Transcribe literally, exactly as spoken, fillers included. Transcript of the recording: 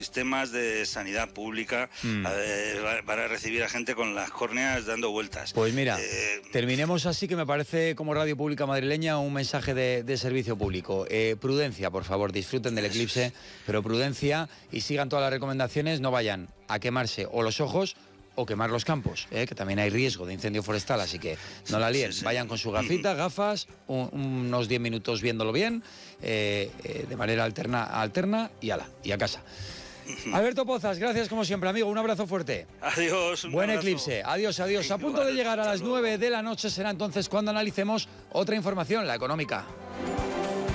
sistemas de sanidad pública mm. eh, para recibir a gente con las córneas dando vueltas. Pues mira, eh, terminemos así, que me parece como Radio Pública Madrileña un mensaje de, de servicio público. Eh, prudencia, por favor, disfruten del eclipse, pero prudencia y sigan todas las recomendaciones, no vayan a quemarse o los ojos o quemar los campos, ¿eh? Que también hay riesgo de incendio forestal, así que no la líen. Sí, sí. Vayan con su gafita, gafas, un, unos diez minutos viéndolo bien, eh, eh, de manera alterna, alterna y ala, y a casa. Alberto Pozas, gracias como siempre, amigo, un abrazo fuerte. Adiós. Un Buen abrazo. Eclipse, adiós, adiós. A punto de llegar a las nueve de la noche será entonces cuando analicemos otra información, la económica.